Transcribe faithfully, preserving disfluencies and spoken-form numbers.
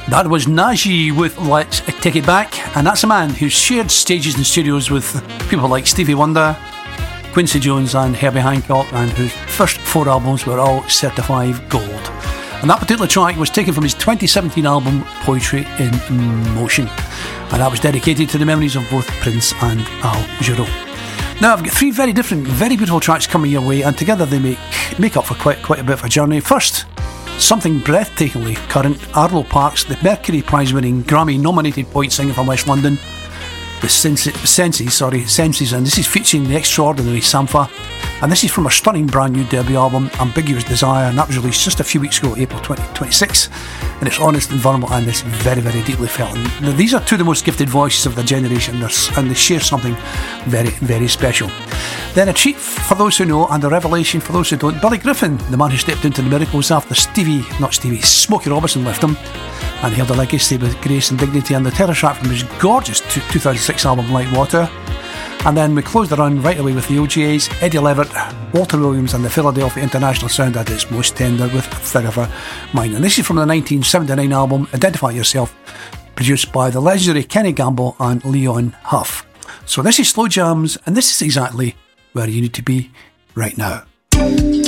That was Najee with Let's Take It Back, and that's a man who's shared stages and studios with people like Stevie Wonder, Quincy Jones and Herbie Hancock, and whose first four albums were all certified gold. And that particular track was taken from his twenty seventeen album Poetry in Motion, and that was dedicated to the memories of both Prince and Al Jarreau. Now I've got three very different, very beautiful tracks coming your way, and together they make make up for quite quite a bit of a journey. First, something breathtakingly current, Arlo Parks, the Mercury Prize-winning, Grammy-nominated poet singer from West London, the Senses, sorry, Senses, and this is featuring the extraordinary Sampha, and this is from a stunning brand new debut album, Ambiguous Desire, and that was released just a few weeks ago, April twenty twenty-six, and it's honest and vulnerable, and it's very, very deeply felt. And these are two of the most gifted voices of their generation, and they share something very, very special. Then a treat for those who know, and a revelation for those who don't. Billy Griffin, the man who stepped into the Miracles after Stevie, not Stevie, Smokey Robinson left him, and held a legacy with grace and dignity, and the title track from his gorgeous two thousand six album Light Water. And then we closed the run right away with the O G As, Eddie Levitt, Walter Williams, and the Philadelphia International Sound at its most tender with Forever Mine. And this is from the nineteen seventy-nine album Identify Yourself, produced by the legendary Kenny Gamble and Leon Huff. So this is Slow Jams, and this is exactly where you need to be right now.